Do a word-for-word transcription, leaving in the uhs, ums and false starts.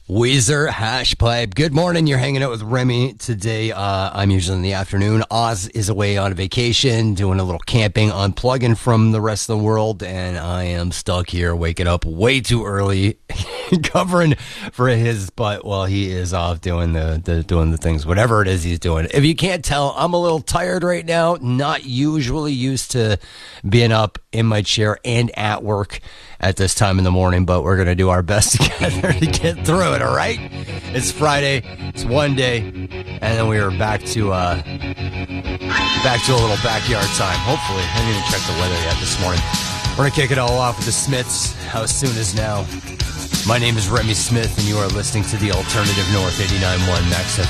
Weezer, Hash Pipe. Good morning. You're hanging out with Remy today. Uh, I'm usually in the afternoon. Oz is away on a vacation, doing a little camping, unplugging from the rest of the world, and I am stuck here waking up way too early, covering for his butt while he is off doing the, the doing the things, whatever it is he's doing. If you can't tell, I'm a little tired right now. Not usually used to being up in my chair and at work at this time in the morning, but we're going to do our best together to get through it, all right? It's Friday. It's one day, and then we are back to uh, back to a little backyard time, hopefully. I didn't even check the weather yet this morning. We're going to kick it all off with the Smiths. How soon is now? My name is Remy Smith, and you are listening to the Alternative North eighty-nine point one Max F M.